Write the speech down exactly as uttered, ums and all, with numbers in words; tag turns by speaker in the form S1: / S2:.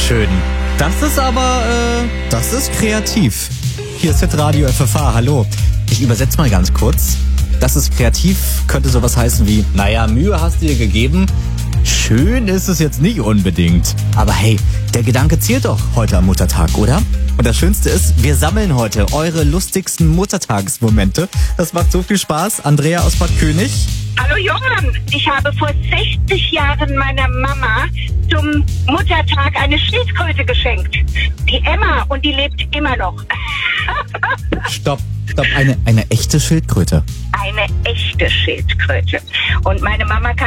S1: schön. Das ist aber, äh, das ist kreativ. Hier ist Hitradio F F H, hallo. Ich übersetze mal ganz kurz. Das ist kreativ, könnte sowas heißen wie, naja, Mühe hast du dir gegeben. Schön ist es jetzt nicht unbedingt. Aber hey, der Gedanke zählt doch heute am Muttertag, oder? Und das Schönste ist, wir sammeln heute eure lustigsten Muttertagsmomente. Das macht so viel Spaß. Andrea aus Bad König.
S2: Hallo Johann, ich habe vor sechzig Jahren meiner Mama zum Muttertag eine Schildkröte geschenkt. Die Emma, und die lebt immer noch.
S1: Stopp, stopp, eine, eine echte Schildkröte.
S2: Eine echte Schildkröte. Und meine Mama kann